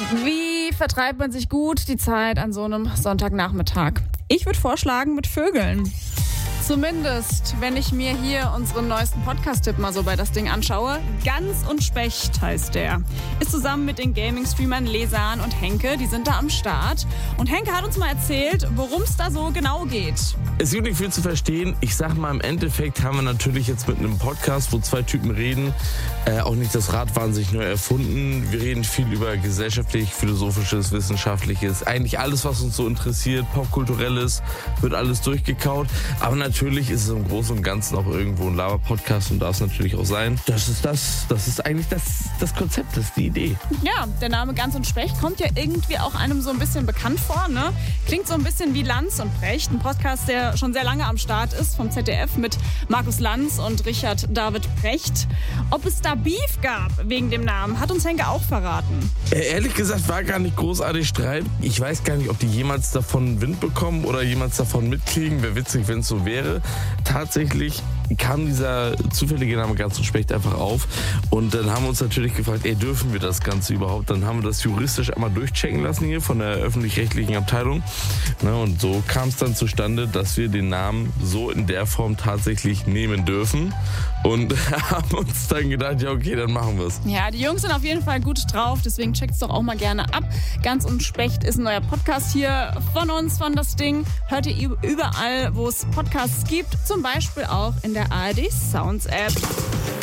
Wie vertreibt man sich gut die Zeit an so einem Sonntagnachmittag? Ich würde vorschlagen, mit Vögeln. Zumindest, wenn ich mir hier unseren neuesten Podcast-Tipp mal so bei das Ding anschaue. Gans und Specht heißt der. Ist zusammen mit den Gaming-Streamern Lesan und Henke, die sind da am Start. Und Henke hat uns mal erzählt, worum es da so genau geht. Es gibt nicht viel zu verstehen. Ich sag mal, im Endeffekt haben wir natürlich jetzt mit einem Podcast, wo zwei Typen reden, auch nicht das Rad wahnsinnig neu erfunden. Wir reden viel über gesellschaftlich, philosophisches, wissenschaftliches, eigentlich alles, was uns so interessiert, popkulturelles, wird alles durchgekaut. Aber natürlich ist es im Großen und Ganzen auch irgendwo ein Laber-Podcast und darf es natürlich auch sein. Das ist eigentlich das Konzept, das ist die Idee. Ja, der Name Gans und Specht kommt ja irgendwie auch einem so ein bisschen bekannt vor, ne? Klingt so ein bisschen wie Lanz und Brecht, ein Podcast, der schon sehr lange am Start ist, vom ZDF mit Markus Lanz und Richard David Brecht. Ob es da Beef gab wegen dem Namen, hat uns Henke auch verraten. Ehrlich gesagt war gar nicht großartig Streit. Ich weiß gar nicht, ob die jemals davon Wind bekommen oder jemals davon mitkriegen. Wäre witzig, wenn es so wäre. Tatsächlich kam dieser zufällige Name Gans und Specht einfach auf und dann haben wir uns natürlich gefragt, dürfen wir das Ganze überhaupt? Dann haben wir das juristisch einmal durchchecken lassen hier von der öffentlich-rechtlichen Abteilung. Und so kam es dann zustande, dass wir den Namen so in der Form tatsächlich nehmen dürfen und haben uns dann gedacht, ja okay, dann machen wir es. Ja, die Jungs sind auf jeden Fall gut drauf, deswegen checkt's doch auch mal gerne ab. Gans und Specht ist ein neuer Podcast hier von uns, von das Ding. Hört ihr überall, wo es Podcasts gibt, zum Beispiel auch in der ARD Sounds App.